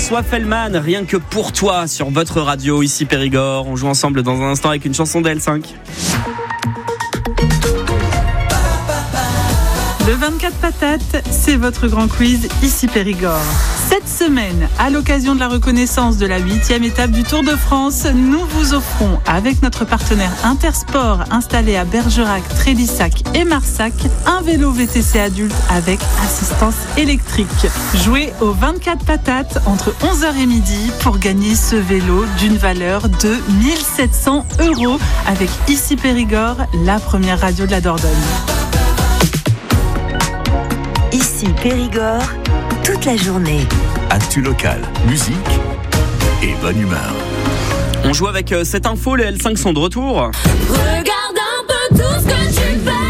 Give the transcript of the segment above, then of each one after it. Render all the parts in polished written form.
François Fellman, rien que pour toi sur votre radio ici Périgord. On joue ensemble dans un instant avec une chanson d'L5. Le 24 patates, c'est votre grand quiz ici Périgord. Cette semaine, à l'occasion de la reconnaissance de la 8e étape du Tour de France, nous vous offrons, avec notre partenaire Intersport installé à Bergerac, Trélissac et Marsac, un vélo VTC adulte avec assistance électrique. Jouez au 24 patates entre 11h et midi pour gagner ce vélo d'une valeur de 1 700 € avec ici Périgord, la première radio de la Dordogne. Ici Périgord, toute la journée. Actu locale, musique et bonne humeur. On joue avec cette info, les L5 sont de retour. Regarde un peu tout ce que tu fais.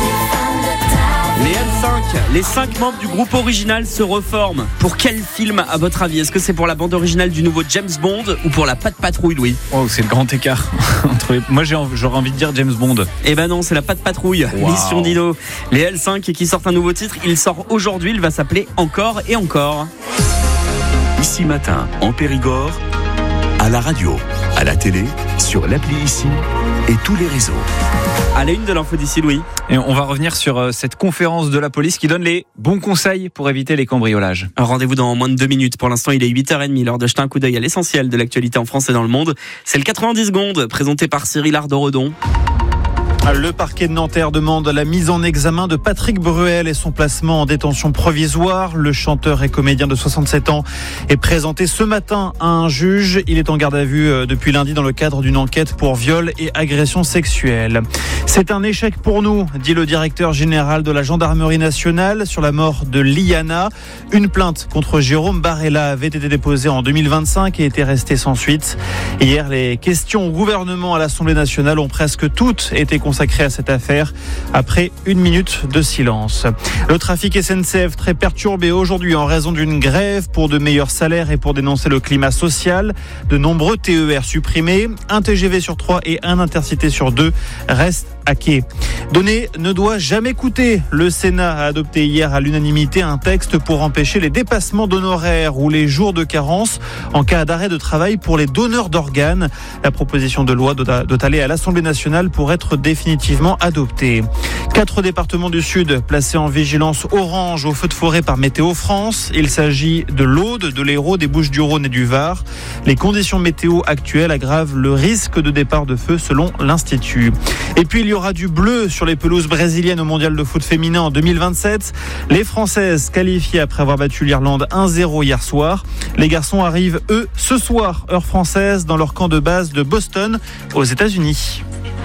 Les L5, les 5 membres du groupe original se reforment. Pour quel film à votre avis? Est-ce que c'est pour la bande originale du nouveau James Bond ou pour la Patte Patrouille, Louis? Oh, c'est le grand écart. Moi j'aurais envie de dire James Bond. Eh ben non, c'est la Patte Patrouille, wow. Mission Dino. Les L5 qui sortent un nouveau titre, il sort aujourd'hui, il va s'appeler Encore et Encore. Ici matin, en Périgord, à la radio, à la télé, sur l'appli Ici et tous les réseaux. À la une de l'info d'ici, Louis. Et on va revenir sur cette conférence de la police qui donne les bons conseils pour éviter les cambriolages. Rendez-vous dans moins de 2 minutes. Pour l'instant, il est 8h30, l'heure de jeter un coup d'œil à l'essentiel de l'actualité en France et dans le monde. C'est le 90 secondes, présenté par Cyril Ardoredon. Le parquet de Nanterre demande la mise en examen de Patrick Bruel et son placement en détention provisoire. Le chanteur et comédien de 67 ans est présenté ce matin à un juge. Il est en garde à vue depuis lundi dans le cadre d'une enquête pour viol et agression sexuelle. C'est un échec pour nous, dit le directeur général de la gendarmerie nationale sur la mort de Liana. Une plainte contre Jérôme Barella avait été déposée en 2025 et était restée sans suite. Hier, les questions au gouvernement à l'Assemblée nationale ont presque toutes été consacré à cette affaire après 1 minute de silence. Le trafic SNCF très perturbé aujourd'hui en raison d'une grève pour de meilleurs salaires et pour dénoncer le climat social. De nombreux TER supprimés, un TGV sur 3 et un Intercité sur 2 restent à quai. Donner ne doit jamais coûter. Le Sénat a adopté hier à l'unanimité un texte pour empêcher les dépassements d'honoraires ou les jours de carence en cas d'arrêt de travail pour les donneurs d'organes. La proposition de loi doit aller à l'Assemblée nationale pour être définitivement adoptée. 4 départements du Sud placés en vigilance orange au feu de forêt par Météo France. Il s'agit de l'Aude, de l'Hérault, des Bouches-du-Rhône et du Var. Les conditions météo actuelles aggravent le risque de départ de feu selon l'Institut. Et puis il y aura du bleu sur les pelouses brésiliennes au mondial de foot féminin en 2027. Les Françaises qualifiées après avoir battu l'Irlande 1-0 hier soir. Les garçons arrivent, eux, ce soir, heure française, dans leur camp de base de Boston, aux États-Unis.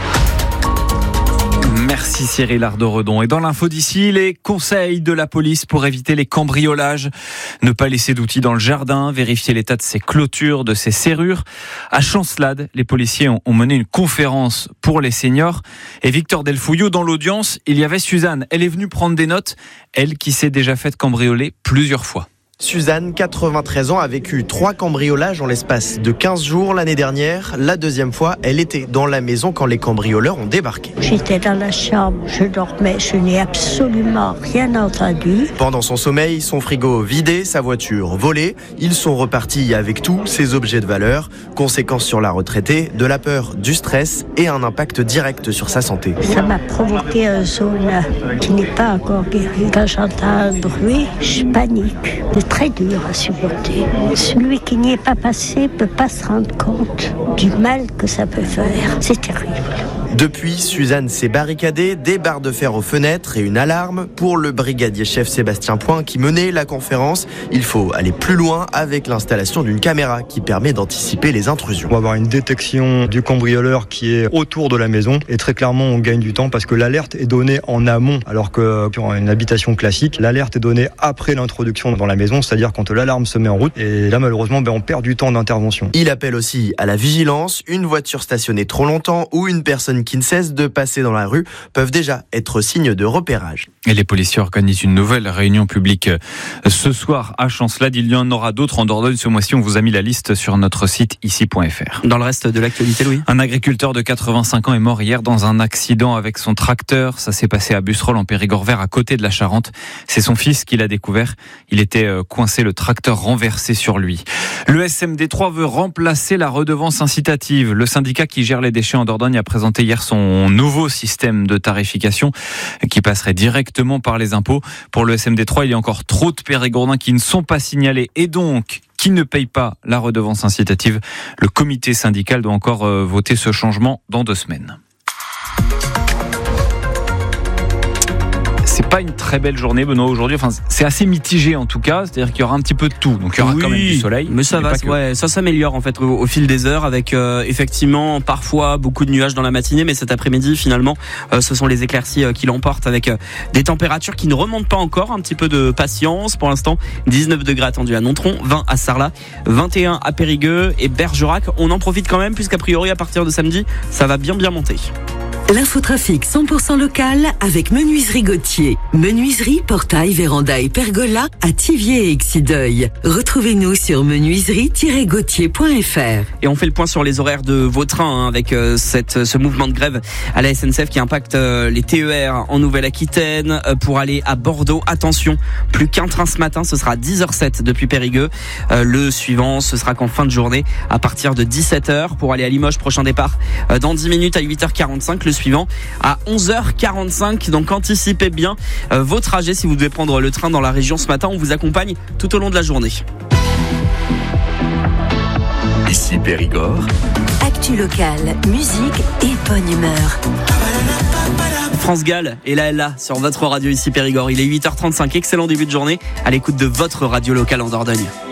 Merci Cyril Ardoredon. Et dans l'info d'ici, les conseils de la police pour éviter les cambriolages. Ne pas laisser d'outils dans le jardin, vérifier l'état de ses clôtures, de ses serrures. À Chancelade, les policiers ont mené une conférence pour les seniors. Et Victor Delfouillou, dans l'audience, il y avait Suzanne. Elle est venue prendre des notes, elle qui s'est déjà faite cambrioler plusieurs fois. Suzanne, 93 ans, a vécu 3 cambriolages en l'espace de 15 jours l'année dernière. La deuxième fois, elle était dans la maison quand les cambrioleurs ont débarqué. J'étais dans la chambre, je dormais, je n'ai absolument rien entendu. Pendant son sommeil, son frigo vidé, sa voiture volée. Ils sont repartis avec tous ces objets de valeur. Conséquence sur la retraitée, de la peur, du stress et un impact direct sur sa santé. Ça m'a provoqué un zone qui n'est pas encore guéri. Quand j'entends un bruit, je panique. C'est très dur à supporter. Celui qui n'y est pas passé ne peut pas se rendre compte du mal que ça peut faire. C'est terrible. Depuis, Suzanne s'est barricadée, des barres de fer aux fenêtres et une alarme. Pour le brigadier chef Sébastien Point qui menait la conférence, il faut aller plus loin avec l'installation d'une caméra qui permet d'anticiper les intrusions. On va avoir une détection du cambrioleur qui est autour de la maison et très clairement on gagne du temps parce que l'alerte est donnée en amont alors que sur une habitation classique, l'alerte est donnée après l'introduction dans la maison, c'est-à-dire quand l'alarme se met en route et là malheureusement on perd du temps d'intervention. Il appelle aussi à la vigilance, une voiture stationnée trop longtemps ou une personne qui ne cessent de passer dans la rue peuvent déjà être signe de repérage. Et les policiers organisent une nouvelle réunion publique ce soir à Chancelade. Il y en aura d'autres en Dordogne ce mois-ci. On vous a mis la liste sur notre site ici.fr. Dans le reste de l'actualité, Louis. Un agriculteur de 85 ans est mort hier dans un accident avec son tracteur. Ça s'est passé à Busserolles en Périgord vert, à côté de la Charente. C'est son fils qui l'a découvert. Il était coincé, le tracteur renversé sur lui. Le SMD3 veut remplacer la redevance incitative. Le syndicat qui gère les déchets en Dordogne a présenté hier son nouveau système de tarification qui passerait directement par les impôts. Pour le SMD3, il y a encore trop de Périgourdins qui ne sont pas signalés et donc qui ne payent pas la redevance incitative. Le comité syndical doit encore voter ce changement dans 2 semaines. C'est pas une très belle journée, Benoît, aujourd'hui. Enfin, c'est assez mitigé en tout cas. C'est-à-dire qu'il y aura un petit peu de tout. Donc il y aura quand même du soleil. Mais ça va, ça s'améliore en fait au fil des heures avec effectivement parfois beaucoup de nuages dans la matinée, mais cet après-midi finalement ce sont les éclaircies qui l'emportent avec des températures qui ne remontent pas encore. Un petit peu de patience pour l'instant. 19 degrés attendus à Nontron, 20 à Sarlat, 21 à Périgueux et Bergerac. On en profite quand même puisqu'a priori à partir de samedi ça va bien monter. L'infotrafic 100% local avec Menuiserie Gauthier. Menuiserie, portail, véranda et pergola à Thiviers et Exideuil. Retrouvez-nous sur menuiserie-gauthier.fr. Et on fait le point sur les horaires de vos trains avec ce mouvement de grève à la SNCF qui impacte les TER en Nouvelle-Aquitaine pour aller à Bordeaux. Attention, plus qu'un train ce matin, ce sera 10h07 depuis Périgueux. Le suivant, ce sera qu'en fin de journée à partir de 17h pour aller à Limoges. Prochain départ dans 10 minutes à 8h45. Le suivant à 11h45. Donc anticipez bien vos trajets si vous devez prendre le train dans la région ce matin. On vous accompagne tout au long de la journée. Ici Périgord. Actu locale, musique et bonne humeur. France Gall est là sur votre radio ici Périgord. Il est 8h35. Excellent début de journée à l'écoute de votre radio locale en Dordogne.